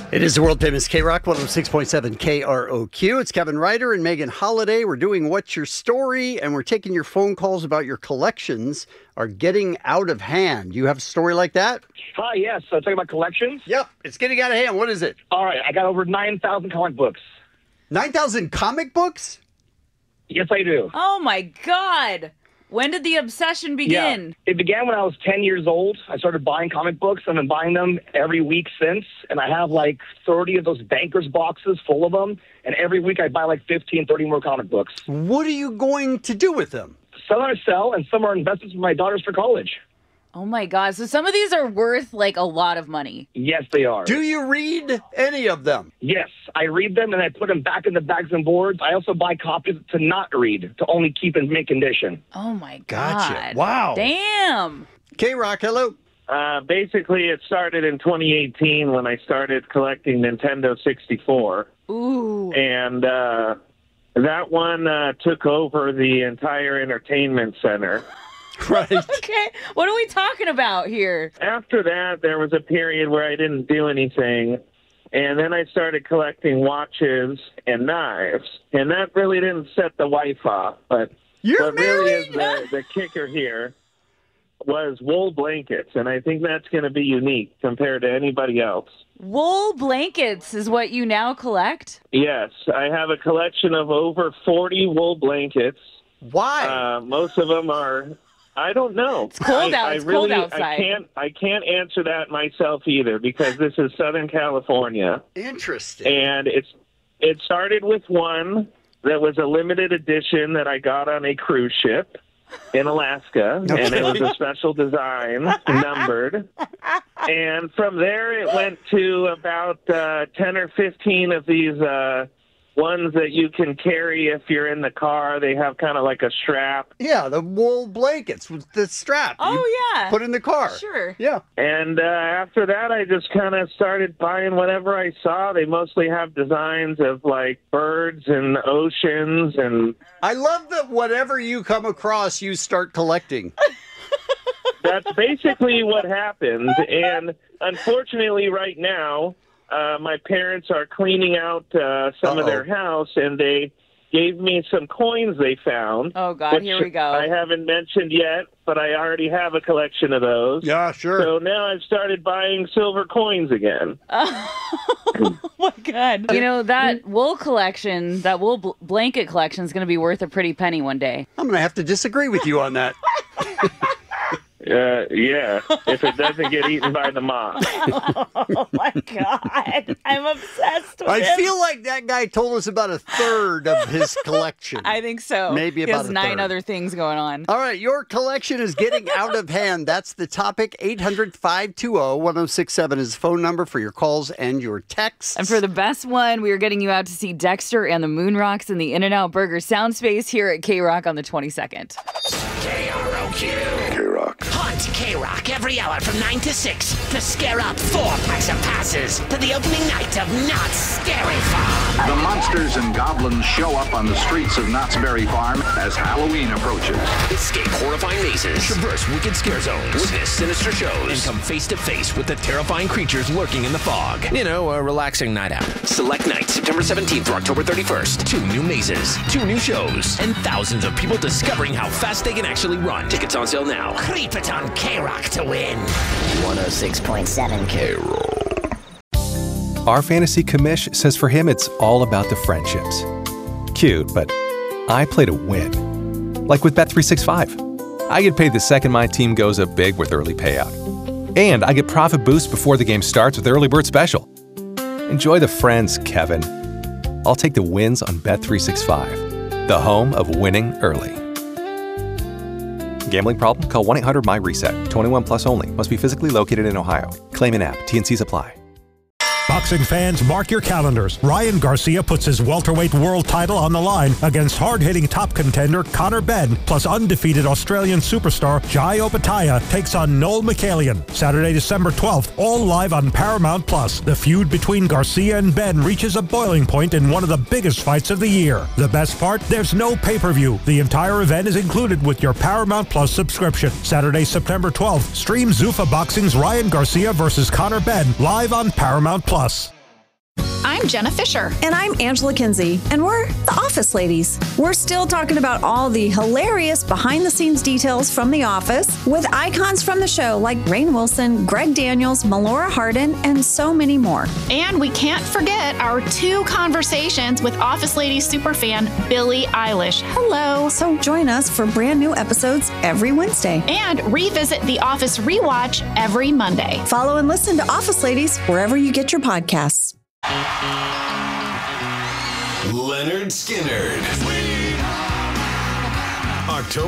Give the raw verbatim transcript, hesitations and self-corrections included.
It is the world-famous K-Rock, one oh six point seven K R O Q. It's Kevin Ryder and Megan Holiday. We're doing What's Your Story, and we're taking your phone calls about your collections are getting out of hand. You have a story like that? Hi, yes. So talking about collections? Yep, it's getting out of hand. What is it? All right, I got over nine thousand comic books. nine thousand comic books? Yes, I do. Oh, my God. When did the obsession begin? Yeah. It began when I was ten years old. I started buying comic books. I've been buying them every week since. And I have like thirty of those banker's boxes full of them. And every week I buy like fifteen, thirty more comic books. What are you going to do with them? Some I sell and some are investments for my daughters for college. Oh, my God. So some of these are worth like a lot of money. Yes, they are. Do you read any of them? Yes, I read them and I put them back in the bags and boards. I also buy copies to not read, to only keep in mint condition. Oh, my God. Gotcha. Wow. Damn. K-Rock, hello. Uh, basically, it started in twenty eighteen when I started collecting Nintendo sixty-four. Ooh. And uh, that one uh, took over the entire entertainment center. Right. Okay. What are we talking about here? After that, there was a period where I didn't do anything. And then I started collecting watches and knives. And that really didn't set the wife off. But You're what really is married? the, the kicker here was wool blankets. And I think that's going to be unique compared to anybody else. Wool blankets is what you now collect? Yes, I have a collection of over forty wool blankets. Why? Uh, most of them are... I don't know. It's cold I, out. I It's really, cold outside. I can't. I can't answer that myself either because this is Southern California, Interesting. and it's it started with one that was a limited edition that I got on a cruise ship in Alaska, Okay. and it was a special design, numbered. And from there, it went to about uh, ten or fifteen of these. Uh, Ones that you can carry if you're in the car. They have kind of like a strap. Yeah, the wool blankets with the strap. Oh, you yeah. Put in the car. Sure. Yeah. And uh, after that, I just kind of started buying whatever I saw. They mostly have designs of like birds and oceans. And I love that whatever you come across, you start collecting. that's basically what happened. And unfortunately, right now, Uh, my parents are cleaning out uh, some Uh-oh. of their house, and they gave me some coins they found. Oh, God, which here we go. I haven't mentioned yet, but I already have a collection of those. Yeah, sure. So now I've started buying silver coins again. Oh, my God. You know, that wool collection, that wool bl- blanket collection is going to be worth a pretty penny one day. I'm going to have to disagree with you on that. Uh, yeah, if it doesn't get eaten by the moth. Oh, my God. I'm obsessed with I him. feel like that guy told us about a third of his collection. I think so. Maybe he about has a nine third. other things going on. All right, your collection is getting out of hand. That's the topic. eight hundred, five two zero, one zero six seven is the phone number for your calls and your texts. And for the best one, we are getting you out to see Dexter and the Moon Rocks in the In-N-Out Burger Sound Space here at K-Rock on the twenty-second. K R O Q. K-Rock. Hunt K-Rock every hour from nine to six to scare up four packs of passes to the opening night of Knott's Scary Farm. The monsters and goblins show up on the streets of Knott's Berry Farm as Halloween approaches. Escape horrifying mazes, traverse wicked scare zones, witness sinister shows, and come face to face with the terrifying creatures lurking in the fog. You know, a relaxing night out. Select night, September seventeenth through October thirty-first. Two new mazes, two new shows, and thousands of people discovering how fast they can actually run. Tickets on sale now. Creep it on K-Rock to win. one oh six point seven K-Rock. Our fantasy commish says for him it's all about the friendships. Cute, but I play to win. Like with Bet three sixty-five. I get paid the second my team goes up big with early payout. And I get profit boost before the game starts with Early Bird Special. Enjoy the friends, Kevin. I'll take the wins on Bet three sixty-five, the home of winning early. Gambling problem? Call one eight hundred M Y reset. twenty-one plus only. Must be physically located in Ohio. Claim in app. T N Cs apply. Boxing fans, mark your calendars. Ryan Garcia puts his welterweight world title on the line against hard-hitting top contender Conor Benn, plus undefeated Australian superstar Jai Opetaia takes on Noel Michaelian. Saturday, December twelfth, all live on Paramount Plus. The feud between Garcia and Benn reaches a boiling point in one of the biggest fights of the year. The best part? There's no pay-per-view. The entire event is included with your Paramount Plus subscription. Saturday, September twelfth, stream Zuffa Boxing's Ryan Garcia versus Conor Benn live on Paramount Plus. I'm Jenna Fisher. And I'm Angela Kinsey. And we're the Office Ladies. We're still talking about all the hilarious behind-the-scenes details from The Office with icons from the show like Rainn Wilson, Greg Daniels, Melora Hardin, and so many more. And we can't forget our two conversations with Office Ladies superfan Billie Eilish. Hello. So join us for brand new episodes every Wednesday. And revisit The Office Rewatch every Monday. Follow and listen to Office Ladies wherever you get your podcasts. Leonard Skinnard.